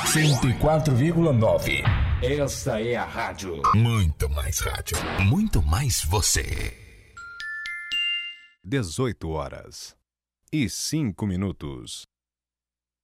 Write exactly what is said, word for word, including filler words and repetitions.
cento e quatro vírgula nove. Esta é a rádio. Muito mais rádio. Muito mais você. dezoito horas e cinco minutos.